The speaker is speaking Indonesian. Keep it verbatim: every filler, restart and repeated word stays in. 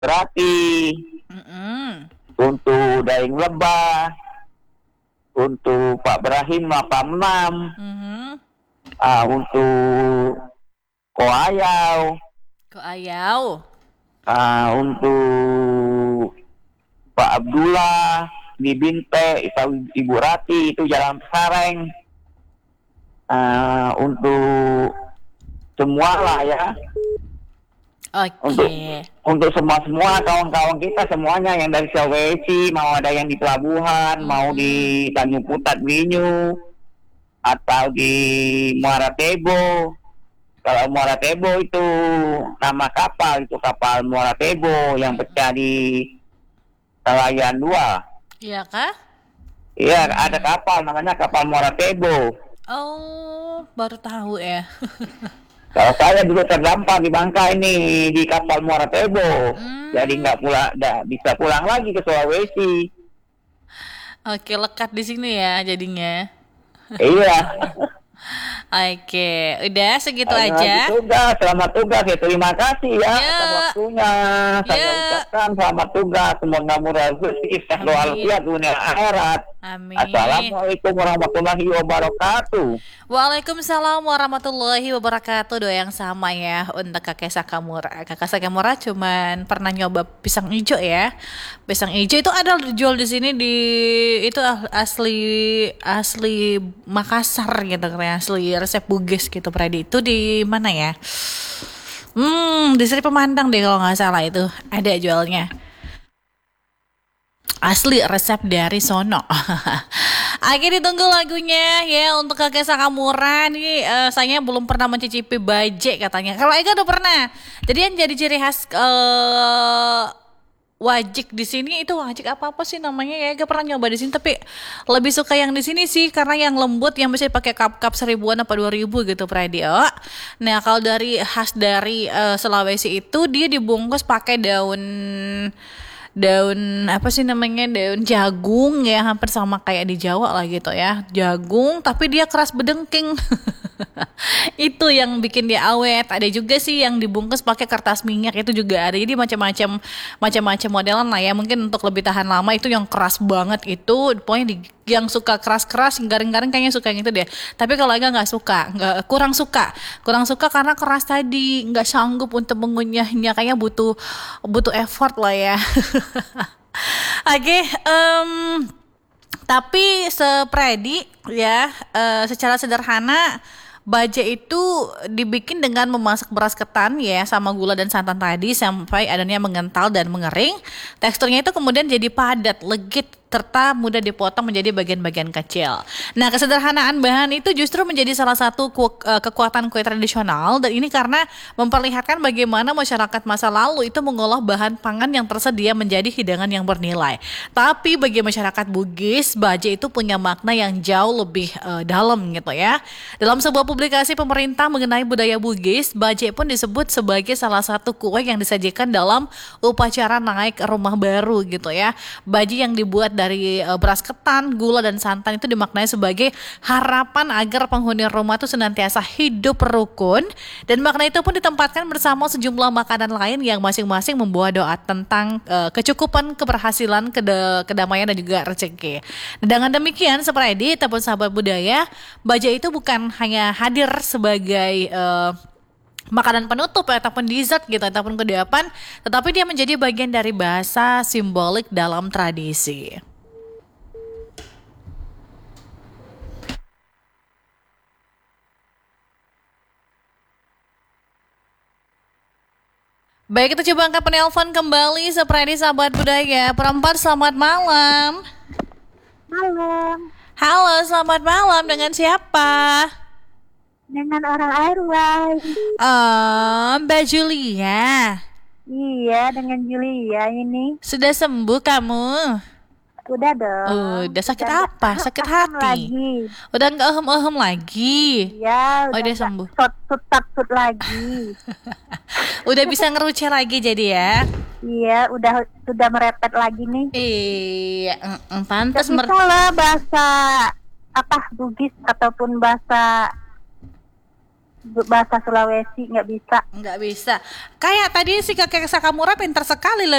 Berarti Mm-mm. untuk Daeng Lebah, untuk Pak Brahim delapan puluh enam, Mhm. ah, untuk Koayau, Kok ayau. ah, untuk Pak Abdullah di Binte, Ibu Rati itu Jalan Sareng, ah, untuk semua lah ya, untuk Oke. untuk semua semua kawan-kawan kita semuanya yang dari Sulawesi, mau ada yang di pelabuhan, mau Mm-mm. di Tanjung Putat Binyu atau di Muara Tebo. Kalau Muara Tebo itu nama kapal, itu kapal Muara Tebo yang pecah di Nelayan dua. Iya kah? Iya, ada Hmm. kapal namanya kapal Muara Tebo. Oh, baru tahu ya. Kalau saya dulu terdampar di Bangka ini di kapal Muara Tebo, jadi Hmm. nggak pulang, nggak bisa pulang lagi ke Sulawesi. Oke, lekat di sini ya jadinya. Iya, Oke, udah segitu hanya lagi aja. tugas, selamat tugas ya, terima kasih ya atas Ya, waktunya. Saya ya. ucapkan selamat tugas, semoga murah rezeki, sehat Amin. walafiat dunia akhirat. Amin. Assalamualaikum warahmatullahi wabarakatuh. Waalaikumsalam warahmatullahi wabarakatuh. Doa yang sama ya untuk kakek Sakamura. Kakak Sakamura cuman pernah nyoba pisang hijau ya. Pisang hijau itu ada dijual di sini di itu asli asli Makassar gitu kan, asli resep Bugis gitu Pradi. Itu di mana ya? Hmm, di Seri Pemandang deh kalau nggak salah itu ada jualnya. Asli resep dari sono. Akhirnya ditunggu lagunya ya untuk kakek Sakamura nih. Eh, saya belum pernah mencicipi bajek katanya. Kalau Ega udah pernah. Jadi yang jadi ciri khas eh wajik di sini itu wajik apa apa sih namanya ya? Ega pernah nyoba di sini tapi lebih suka yang di sini sih karena yang lembut yang bisa pakai cup-cup seribuan apa dua ribu gitu Pradio. Nah kalau dari khas dari eh, Sulawesi itu dia dibungkus pakai daun daun apa sih namanya daun jagung ya hampir sama kayak di Jawa lah gitu ya jagung tapi dia keras bedengking. Itu yang bikin dia awet. Ada juga sih yang dibungkus pakai kertas minyak itu juga ada. Jadi macam-macam macam-macam modelan lah ya. Mungkin untuk lebih tahan lama itu yang keras banget itu. Pokoknya di, yang suka keras-keras, garing-garing kayaknya suka yang itu deh. Tapi kalau agak nggak suka, nggak kurang suka, kurang suka karena keras tadi nggak sanggup untuk mengunyahnya. Kayaknya butuh butuh effort lah ya. Oke, em, tapi sepredi ya, eh, secara sederhana baja itu dibikin dengan memasak beras ketan ya sama gula dan santan tadi sampai adonannya mengental dan mengering. Teksturnya itu kemudian jadi padat, legit serta mudah dipotong menjadi bagian-bagian kecil. Nah, kesederhanaan bahan itu justru menjadi salah satu ku- eh, kekuatan kue tradisional dan ini karena memperlihatkan bagaimana masyarakat masa lalu itu mengolah bahan pangan yang tersedia menjadi hidangan yang bernilai. Tapi bagi masyarakat Bugis, baja itu punya makna yang jauh lebih eh, dalam gitu ya. Dalam sebuah publikasi pemerintah mengenai budaya Bugis, baja pun disebut sebagai salah satu kue yang disajikan dalam upacara naik rumah baru gitu ya. Baji yang dibuat dari eh, beras ketan, gula dan santan itu dimaknai sebagai harapan agar penghuni rumah itu senantiasa hidup rukun dan makna itu pun ditempatkan bersama sejumlah makanan lain yang masing-masing membawa doa tentang eh, kecukupan, keberhasilan, keda- kedamaian dan juga rezeki. Dengan demikian, seperti ataupun sahabat budaya, baja itu bukan hanya hadir sebagai eh, makanan penutup ataupun dessert gitu ataupun kudapan, tetapi dia menjadi bagian dari bahasa simbolik dalam tradisi. Baik, kita coba angkat penelpon kembali seperti sahabat budaya. Perempat, selamat malam. Malam, Halo, selamat malam. Dengan siapa? dengan orang Airway. Oh, Mbak Julia. Iya, dengan Julia ini. Sudah sembuh kamu? Udah dong. Udah sakit Udah nggak apa? Sakit ahem hati? lagi. Udah nggak ehem-ehem lagi? Ya, Oh, udah udah nggak sembuh. sut sut tap sut lagi. Udah bisa ngeruceh lagi jadi ya? Iya, udah sudah merepet lagi nih. Iya, mm, mm, Gak pantas mer. bisa lah bahasa apa Bugis ataupun bahasa bahasa Sulawesi nggak bisa. Nggak bisa. Kayak tadi si kakek Sakamura pintar sekali lah